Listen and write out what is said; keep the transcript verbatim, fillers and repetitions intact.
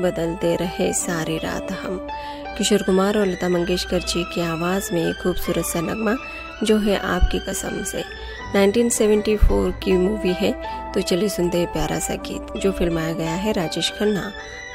बदलते रहे सारी रात हम। किशोर कुमार और लता मंगेशकर जी की आवाज़ में एक खूबसूरत सा नगमा जो है आपकी कसम से। उन्नीस सौ चौहत्तर की मूवी है, तो चलिए सुनते हैं प्यारा सा गीत जो फिल्माया गया है राजेश खन्ना